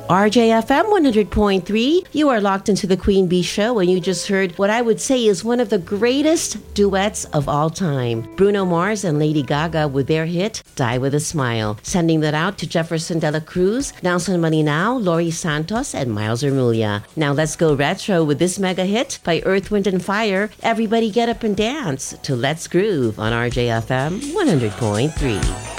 RJFM 100.3. You are locked into the Queen Bee Show, and you just heard what I would say is one of the greatest duets of all time. Bruno Mars and Lady Gaga with their hit, Die With a Smile. Sending that out to Jefferson de la Cruz, Nelson Malinao, Laurie Santos, and Miles Ermulia. Now let's go retro with this mega hit by Earth, Wind & Fire. Everybody get up and dance to Let's Groove on RJFM 100.3.